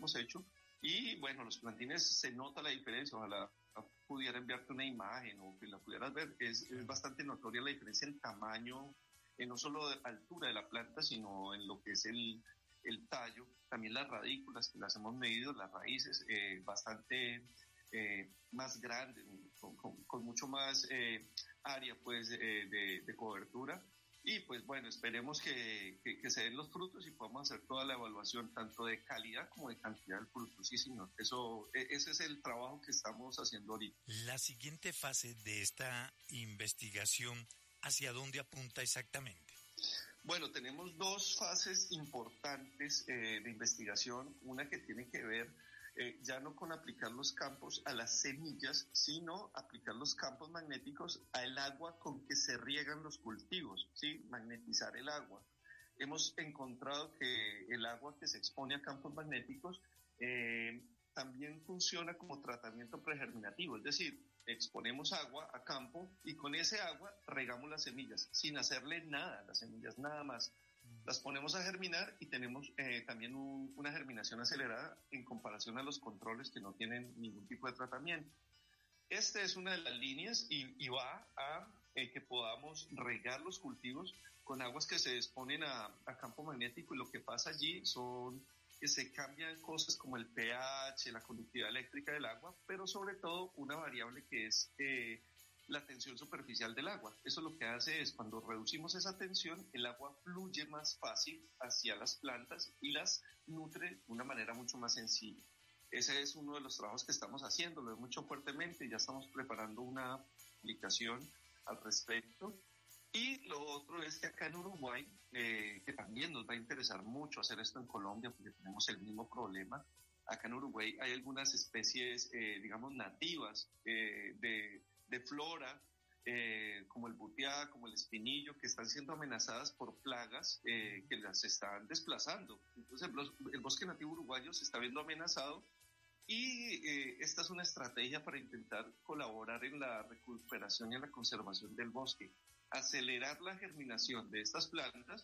hemos hecho. Y bueno, los plantines se nota la diferencia, ojalá pudiera enviarte una imagen o que la pudieras ver, es bastante notoria la diferencia en tamaño, no solo de altura de la planta, sino en lo que es el tallo, también las radículas que las hemos medido, las raíces, bastante más grandes, con mucho más área pues de cobertura. Y pues bueno, esperemos que se den los frutos y podamos hacer toda la evaluación tanto de calidad como de cantidad del fruto. Sí, señor. Ese es el trabajo que estamos haciendo ahorita. La siguiente fase de esta investigación, ¿hacia dónde apunta exactamente? Bueno, tenemos dos fases importantes de investigación. Una que tiene que ver ya no con aplicar los campos a las semillas, sino aplicar los campos magnéticos al agua con que se riegan los cultivos, ¿sí? Magnetizar el agua. Hemos encontrado que el agua que se expone a campos magnéticos también funciona como tratamiento pregerminativo, es decir, exponemos agua a campo y con ese agua regamos las semillas, sin hacerle nada a las semillas, nada más. Las ponemos a germinar y tenemos también una germinación acelerada en comparación a los controles que no tienen ningún tipo de tratamiento. Esta es una de las líneas y va a que podamos regar los cultivos con aguas que se exponen a campo magnético, y lo que pasa allí son que se cambian cosas como el pH, la conductividad eléctrica del agua, pero sobre todo una variable que es la tensión superficial del agua. Eso lo que hace es, cuando reducimos esa tensión, el agua fluye más fácil hacia las plantas y las nutre de una manera mucho más sencilla. Ese es uno de los trabajos que estamos haciendo, lo hemos hecho fuertemente, ya estamos preparando una aplicación al respecto. Y lo otro es que acá en Uruguay, que también nos va a interesar mucho hacer esto en Colombia, porque tenemos el mismo problema. Acá en Uruguay hay algunas especies, digamos, nativas de flora, como el butiá, como el espinillo, que están siendo amenazadas por plagas que las están desplazando. Entonces el bosque nativo uruguayo se está viendo amenazado, y esta es una estrategia para intentar colaborar en la recuperación y en la conservación del bosque, acelerar la germinación de estas plantas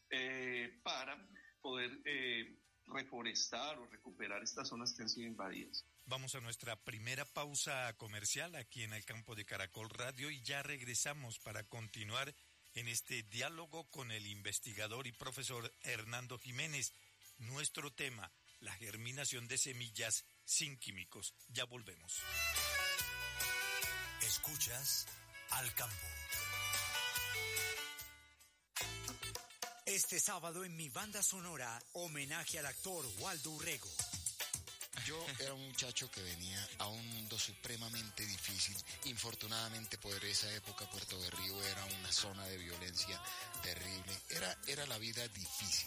para poder reforestar o recuperar estas zonas que han sido invadidas. Vamos a nuestra primera pausa comercial aquí en el campo de Caracol Radio y ya regresamos para continuar en este diálogo con el investigador y profesor Hernando Jiménez. Nuestro tema, la germinación de semillas sin químicos. Ya volvemos. Escuchas Al Campo. Este sábado en mi banda sonora, homenaje al actor Waldo Urrego. Yo era un muchacho que venía a un mundo supremamente difícil. Infortunadamente, por esa época Puerto de Río era una zona de violencia terrible. Era la vida difícil.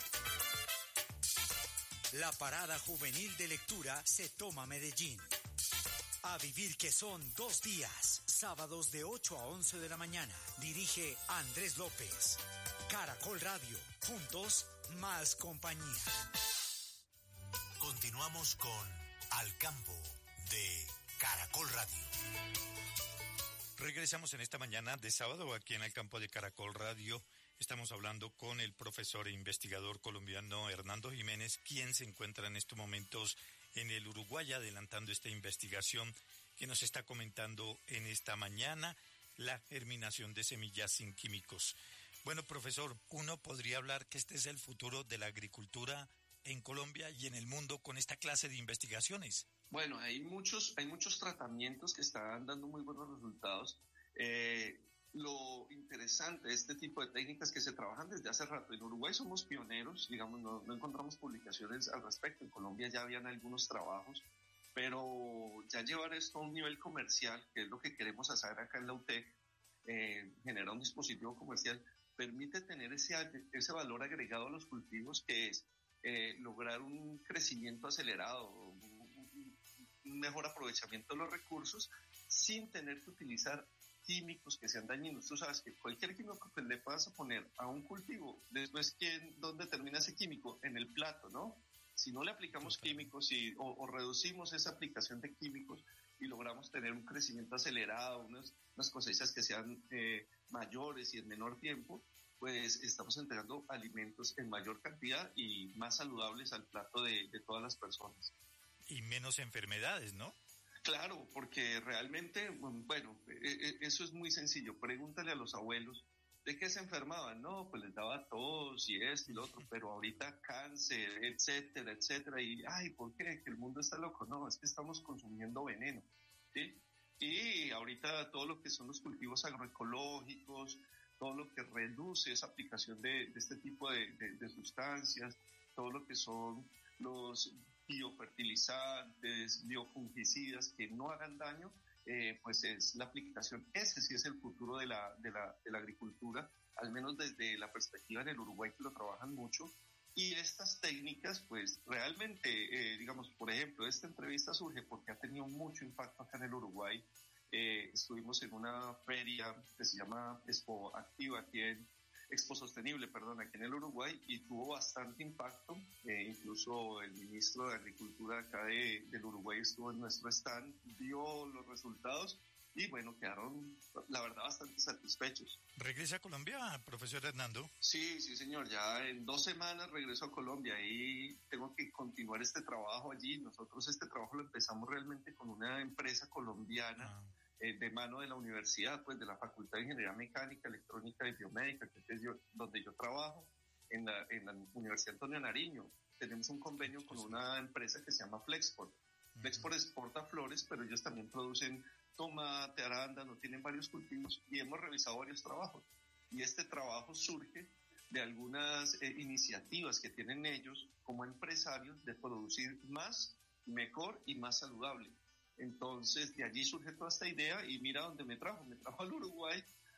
La parada juvenil de lectura se toma Medellín. A vivir, que son 2 días, sábados de 8 a 11 de la mañana. Dirige Andrés López. Caracol Radio, juntos, más compañía. Continuamos con Al Campo de Caracol Radio. Regresamos en esta mañana de sábado aquí en el campo de Caracol Radio. Estamos hablando con el profesor e investigador colombiano Hernando Jiménez, quien se encuentra en estos momentos en el Uruguay adelantando esta investigación que nos está comentando en esta mañana, la germinación de semillas sin químicos. Bueno, profesor, uno podría hablar que este es el futuro de la agricultura en Colombia y en el mundo con esta clase de investigaciones. Bueno, hay muchos tratamientos que están dando muy buenos resultados. Lo interesante de este tipo de técnicas que se trabajan desde hace rato. En Uruguay somos pioneros, digamos, no encontramos publicaciones al respecto. En Colombia ya habían algunos trabajos, pero ya llevar esto a un nivel comercial, que es lo que queremos hacer acá en la UTEC, generar un dispositivo comercial, permite tener ese valor agregado a los cultivos, que es lograr un crecimiento acelerado, un mejor aprovechamiento de los recursos, sin tener que utilizar químicos que sean dañinos. Tú sabes que cualquier químico que le puedas poner a un cultivo, después, ¿dónde termina ese químico? En el plato, ¿no? Si no le aplicamos químicos o reducimos esa aplicación de químicos y logramos tener un crecimiento acelerado, unas cosechas que sean mayores y en menor tiempo, pues estamos entregando alimentos en mayor cantidad y más saludables al plato de todas las personas. Y menos enfermedades, ¿no? Claro, porque realmente, bueno, eso es muy sencillo. Pregúntale a los abuelos de qué se enfermaban. No, pues les daba tos y esto y lo otro, pero ahorita cáncer, etcétera, etcétera. Y, ay, ¿por qué? Que el mundo está loco. No, es que estamos consumiendo veneno, ¿sí? Y ahorita todo lo que son los cultivos agroecológicos, todo lo que reduce esa aplicación de este tipo de sustancias, todo lo que son los biofertilizantes, biofungicidas que no hagan daño, pues es la aplicación. Ese sí es el futuro de la agricultura, al menos desde la perspectiva en el Uruguay, que lo trabajan mucho. Y estas técnicas, pues realmente, digamos, por ejemplo, esta entrevista surge porque ha tenido mucho impacto acá en el Uruguay. Estuvimos en una feria que se llama Expo Activa, Expo Sostenible, perdón, aquí en el Uruguay, y tuvo bastante impacto. Incluso el ministro de Agricultura acá del Uruguay estuvo en nuestro stand, vio los resultados y bueno, quedaron, la verdad, bastante satisfechos. ¿Regresa a Colombia, profesor Hernando? Sí, señor, ya en 2 semanas regreso a Colombia y tengo que continuar este trabajo allí. Nosotros este trabajo lo empezamos realmente con una empresa colombiana. De mano de la universidad, pues de la Facultad de Ingeniería Mecánica, Electrónica y Biomédica, que es donde yo trabajo, en la Universidad Antonio Nariño. Tenemos un convenio con una empresa que se llama Flexport. Flexport exporta flores, pero ellos también producen tomate, arándano, tienen varios cultivos y hemos revisado varios trabajos. Y este trabajo surge de algunas iniciativas que tienen ellos como empresarios de producir más, mejor y más saludable. Entonces, de allí surge toda esta idea y mira dónde me trajo al Uruguay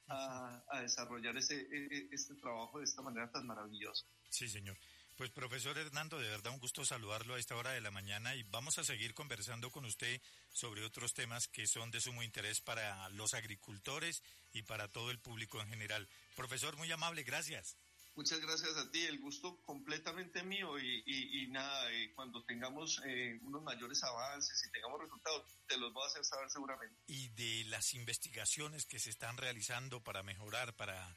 a desarrollar este trabajo de esta manera tan maravillosa. Sí, señor. Pues, profesor Hernando, de verdad un gusto saludarlo a esta hora de la mañana y vamos a seguir conversando con usted sobre otros temas que son de sumo interés para los agricultores y para todo el público en general. Profesor, muy amable, gracias. Muchas gracias a ti, el gusto completamente mío y nada, cuando tengamos unos mayores avances y tengamos resultados, te los voy a hacer saber seguramente. Y de las investigaciones que se están realizando para mejorar, para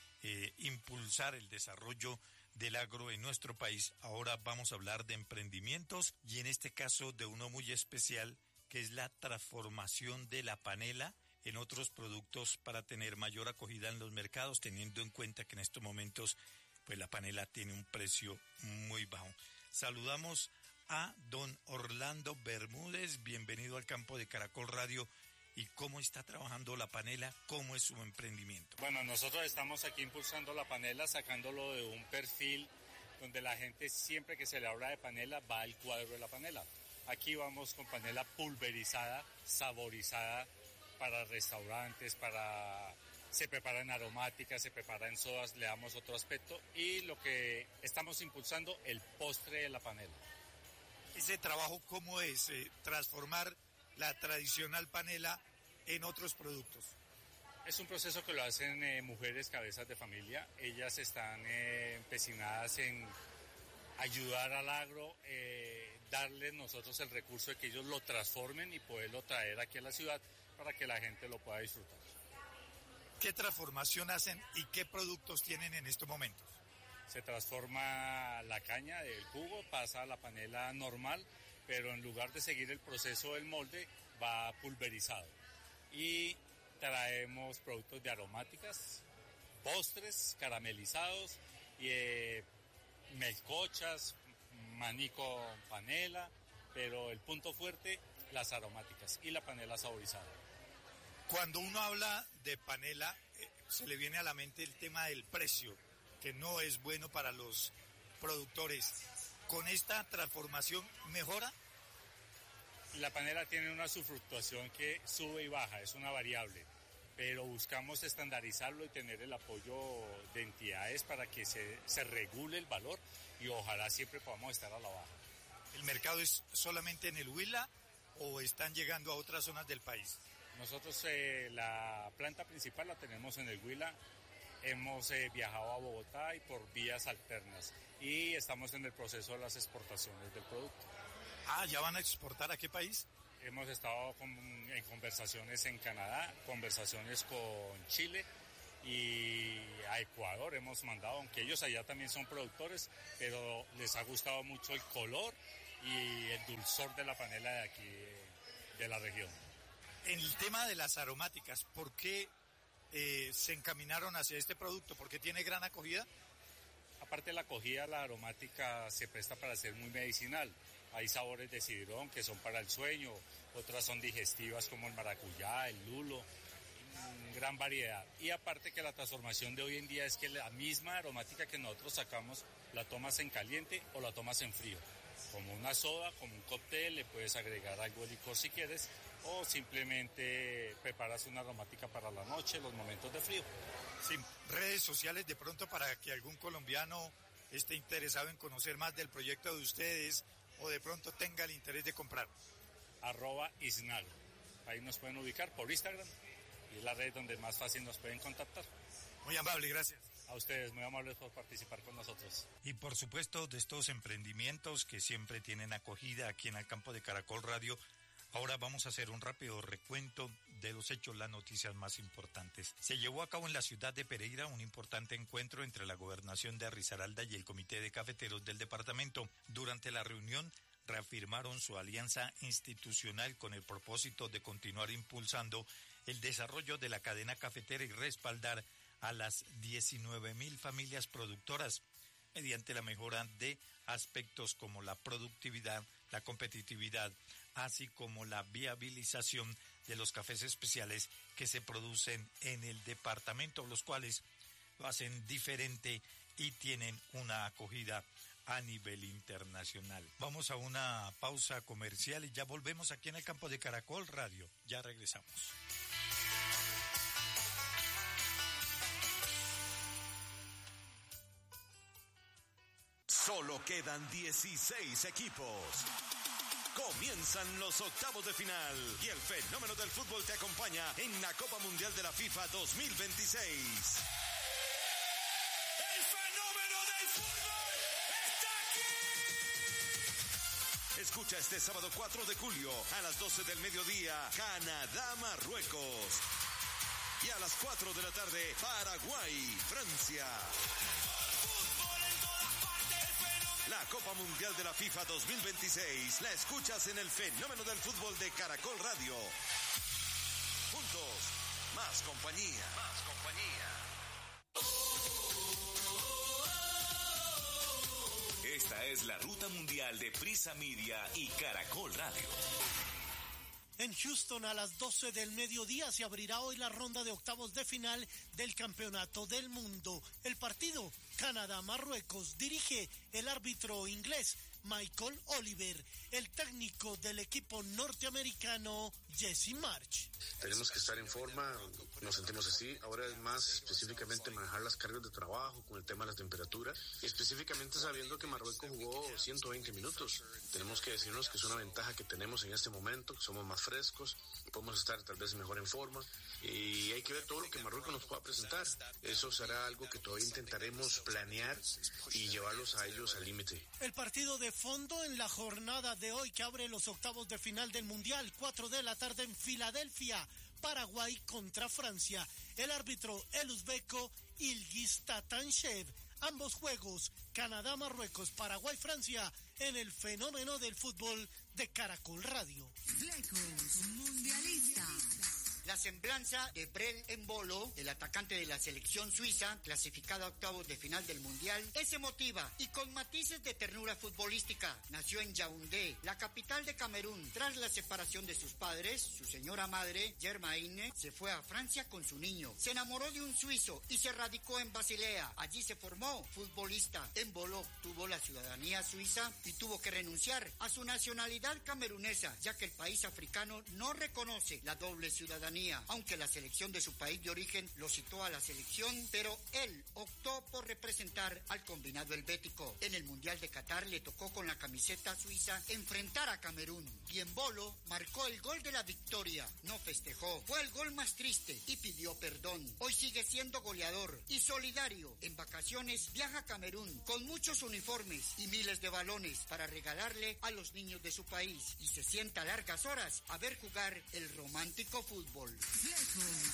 impulsar el desarrollo del agro en nuestro país, ahora vamos a hablar de emprendimientos y en este caso de uno muy especial que es la transformación de la panela en otros productos para tener mayor acogida en los mercados, teniendo en cuenta que en estos momentos pues la panela tiene un precio muy bajo. Saludamos a don Orlando Bermúdez, bienvenido al campo de Caracol Radio. ¿Y cómo está trabajando la panela? ¿Cómo es su emprendimiento? Bueno, nosotros estamos aquí impulsando la panela, sacándolo de un perfil donde la gente siempre que se le habla de panela va al cuadro de la panela. Aquí vamos con panela pulverizada, saborizada, para restaurantes, se prepara en aromáticas, se prepara en sodas, le damos otro aspecto y lo que estamos impulsando, el postre de la panela. ¿Ese trabajo cómo es? Transformar la tradicional panela en otros productos. Es un proceso que lo hacen mujeres cabezas de familia. Ellas están empecinadas en ayudar al agro, darles nosotros el recurso de que ellos lo transformen y poderlo traer aquí a la ciudad para que la gente lo pueda disfrutar. ¿Qué transformación hacen y qué productos tienen en estos momentos? Se transforma la caña del jugo, pasa a la panela normal, pero en lugar de seguir el proceso del molde, va pulverizado. Y traemos productos de aromáticas, postres caramelizados, y melcochas, maní con panela, pero el punto fuerte, las aromáticas y la panela saborizada. Cuando uno habla de panela, se le viene a la mente el tema del precio, que no es bueno para los productores. ¿Con esta transformación mejora? La panela tiene una subfluctuación que sube y baja, es una variable, pero buscamos estandarizarlo y tener el apoyo de entidades para que se regule el valor y ojalá siempre podamos estar a la baja. ¿El mercado es solamente en el Huila o están llegando a otras zonas del país? Nosotros la planta principal la tenemos en el Huila, hemos viajado a Bogotá y por vías alternas y estamos en el proceso de las exportaciones del producto. ¿Ya van a exportar a qué país? Hemos estado en conversaciones en Canadá, conversaciones con Chile y a Ecuador hemos mandado, aunque ellos allá también son productores, pero les ha gustado mucho el color y el dulzor de la panela de aquí, de la región. En el tema de las aromáticas, ¿por qué se encaminaron hacia este producto? ¿Porque tiene gran acogida? Aparte de la acogida, la aromática se presta para ser muy medicinal. Hay sabores de cidrón que son para el sueño, otras son digestivas como el maracuyá, el lulo, gran variedad. Y aparte que la transformación de hoy en día es que la misma aromática que nosotros sacamos la tomas en caliente o la tomas en frío. Como una soda, como un cóctel, le puedes agregar algo de licor si quieres, o simplemente preparas una aromática para la noche, los momentos de frío. Sí, redes sociales de pronto para que algún colombiano esté interesado en conocer más del proyecto de ustedes o de pronto tenga el interés de comprar. @isnal. Ahí nos pueden ubicar por Instagram y es la red donde más fácil nos pueden contactar. Muy amable, gracias. A ustedes, muy amables por participar con nosotros. Y por supuesto de estos emprendimientos que siempre tienen acogida aquí en el campo de Caracol Radio, ahora vamos a hacer un rápido recuento de los hechos, las noticias más importantes. Se llevó a cabo en la ciudad de Pereira un importante encuentro entre la gobernación de Risaralda y el comité de cafeteros del departamento. Durante la reunión reafirmaron su alianza institucional con el propósito de continuar impulsando el desarrollo de la cadena cafetera y respaldar a las 19.000 familias productoras mediante la mejora de aspectos como la productividad, la competitividad, así como la viabilización de los cafés especiales que se producen en el departamento, los cuales lo hacen diferente y tienen una acogida a nivel internacional. Vamos a una pausa comercial y ya volvemos aquí en el campo de Caracol Radio. Ya regresamos. Solo quedan 16 equipos. Comienzan los octavos de final y el fenómeno del fútbol te acompaña en la Copa Mundial de la FIFA 2026. ¡El fenómeno del fútbol está aquí! Escucha este sábado 4 de julio a las 12 del mediodía, Canadá-Marruecos. Y a las 4 de la tarde, Paraguay-Francia. La Copa Mundial de la FIFA 2026 la escuchas en el fenómeno del fútbol de Caracol Radio. Juntos, más compañía. Más compañía. Esta es la ruta mundial de Prisa Media y Caracol Radio. En Houston a las 12 del mediodía se abrirá hoy la ronda de octavos de final del Campeonato del Mundo. El partido Canadá-Marruecos dirige el árbitro inglés Michael Oliver, el técnico del equipo norteamericano Jesse March. Tenemos que estar en forma, nos sentimos así. Ahora es más específicamente manejar las cargas de trabajo con el tema de la temperatura y específicamente sabiendo que Marruecos jugó 120 minutos. Tenemos que decirnos que es una ventaja que tenemos en este momento, que somos más frescos, podemos estar tal vez mejor en forma y hay que ver todo lo que Marruecos nos pueda presentar. Eso será algo que todavía intentaremos planear y llevarlos a ellos al límite. El partido de fondo en la jornada de hoy que abre los octavos de final del Mundial, 4 de la tarde en Filadelfia, Paraguay contra Francia. El árbitro el uzbeco Ilgiz Tatanshev. Ambos juegos, Canadá-Marruecos, Paraguay-Francia, en el fenómeno del fútbol de Caracol Radio. Flecos Mundialista. La semblanza de Brel Embolo, el atacante de la selección suiza, clasificada a octavos de final del Mundial, es emotiva y con matices de ternura futbolística. Nació en Yaoundé, la capital de Camerún. Tras la separación de sus padres, su señora madre, Germaine, se fue a Francia con su niño. Se enamoró de un suizo y se radicó en Basilea. Allí se formó futbolista. Embolo tuvo la ciudadanía suiza y tuvo que renunciar a su nacionalidad camerunesa, ya que el país africano no reconoce la doble ciudadanía. Aunque la selección de su país de origen lo citó a la selección, pero él optó por representar al combinado helvético. En el Mundial de Qatar le tocó con la camiseta suiza enfrentar a Camerún y Embolo marcó el gol de la victoria. No festejó, fue el gol más triste y pidió perdón. Hoy sigue siendo goleador y solidario. En vacaciones viaja a Camerún con muchos uniformes y miles de balones para regalarle a los niños de su país y se sienta largas horas a ver jugar el romántico fútbol. Flecos